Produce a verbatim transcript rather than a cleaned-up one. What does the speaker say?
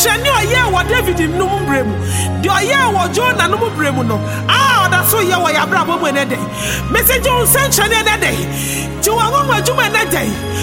nsɛnkyerɛnne a ɔyɛɛ wɔ David no mu brɛ mu, deɛ ɔyɛɛ wɔ Jonah no mu brɛ mu no, a ɔda so yɛ wɔ yɛabrabɔ mu ɛnɛ dɛ. Message wo nsɛnkyerɛnne ɛnɛ dɛ. Ti wɔn wɔn adwuma ɛnɛ dɛ.